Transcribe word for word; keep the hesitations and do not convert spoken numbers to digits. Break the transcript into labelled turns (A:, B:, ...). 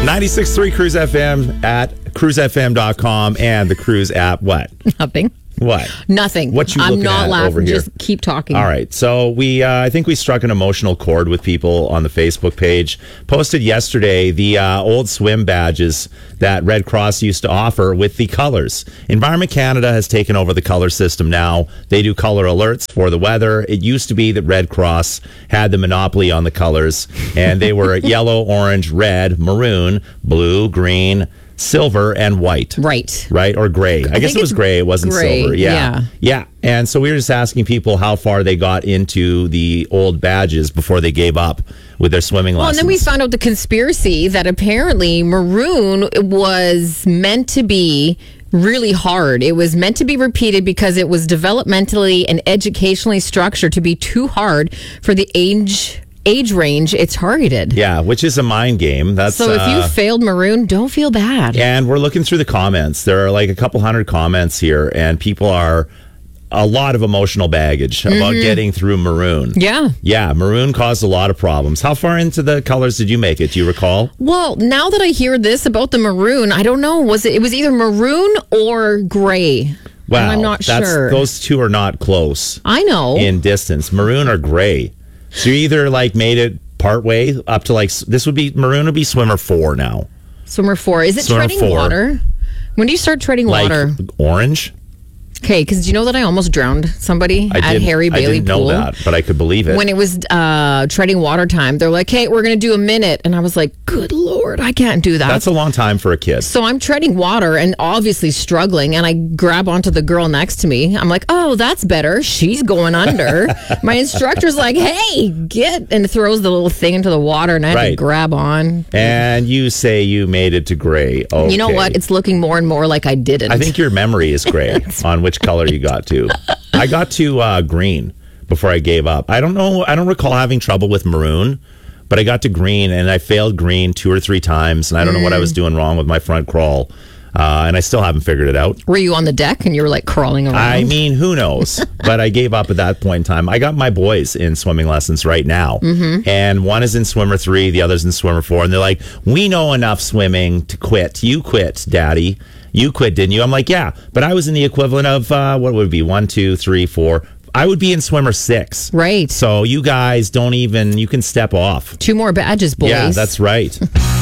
A: ninety-six point three Cruise F M at cruise f m dot com and the Cruise app. What?
B: Nothing.
A: What?
B: Nothing.
A: What you
B: I'm
A: looking
B: not
A: at
B: laughing.
A: over here?
B: Just keep talking.
A: All right. So we, uh, I think we struck an emotional chord with people on the Facebook page. Posted yesterday the uh, old swim badges that Red Cross used to offer with the colors. Environment Canada has taken over the color system now. They do color alerts for the weather. It used to be that Red Cross had the monopoly on the colors, and they were yellow, orange, red, maroon, blue, green, silver, and white.
B: Right.
A: Right? Or gray. I,
B: I
A: guess it was gray. It wasn't
B: gray,
A: silver. Yeah.
B: yeah.
A: Yeah. And so we were just asking people how far they got into the old badges before they gave up with their swimming
B: Well,
A: lessons.
B: and then we found out the conspiracy that apparently maroon was meant to be really hard. It was meant to be repeated because it was developmentally and educationally structured to be too hard for the age age range it's targeted.
A: Yeah, which is a mind game. That's
B: So if you
A: uh,
B: failed maroon, don't feel bad.
A: and we're looking through the comments. There are like a couple hundred comments here, and people are a lot of emotional baggage about getting through maroon.
B: Yeah.
A: Yeah, maroon caused a lot of problems. How far into the colors did you make it? Do you recall?
B: Well, now that I hear this about the maroon, I don't know. Was it? It was either maroon or gray.
A: Well,
B: and I'm not
A: that's,
B: sure.
A: Those two are not close
B: I know.
A: in distance. Maroon or gray. So you either like made it part way up to like, this would be, maroon would be swimmer four now.
B: Swimmer four. Is it
A: Swimmer
B: treading
A: four.
B: water? When do you start treading
A: Like
B: water?
A: orange?
B: Okay, because do you know that I almost drowned somebody
A: I
B: at
A: didn't,
B: Harry
A: I
B: Bailey
A: didn't
B: Pool?
A: know that, but I could believe it.
B: When it was uh, treading water time, they're like, hey, we're going to do a minute. And I was like, good Lord, I can't do that.
A: That's a long time for a kid.
B: So I'm treading water and obviously struggling, and I grab onto the girl next to me. I'm like, oh, that's better. She's going under. My instructor's like, hey, get, and throws the little thing into the water, and I had
A: Right.
B: to grab on.
A: And you say you made it to gray. Okay.
B: You know what? It's looking more and more like I didn't.
A: I think your memory is gray on which color you got to. I got to uh, green before I gave up. I don't know. I don't recall having trouble with maroon, but I got to green and I failed green two or three times, and I don't know what I was doing wrong with my front crawl, uh, and I still haven't figured it out.
B: Were you on the deck and you were like crawling around?
A: I mean, who knows? But I gave up at that point in time. I got my boys in swimming lessons right now. Mm-hmm. And one is in swimmer three, the other's in swimmer four. And they're like, we know enough swimming to quit. You quit, Daddy. You quit, didn't you? I'm like, yeah. But I was in the equivalent of, uh, what would it be? One, two, three, four. I would be in swimmer six.
B: Right.
A: So you guys don't even, you can step off.
B: Two more badges, boys.
A: Yeah, that's right.